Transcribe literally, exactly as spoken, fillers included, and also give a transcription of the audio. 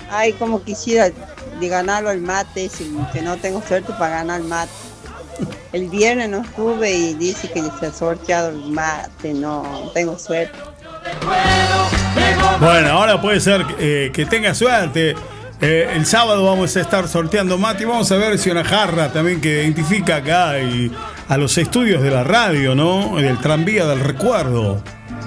Ay, como quisiera de ganarlo al mate, si- que no tengo suerte para ganar el mate. El viernes no estuve y dice que se ha sorteado el mate, no tengo suerte. Bueno, ahora puede ser eh, que tenga suerte. Eh, el sábado vamos a estar sorteando mate y vamos a ver si una jarra también que identifica acá y a los estudios de la radio, ¿no? Del tranvía del recuerdo.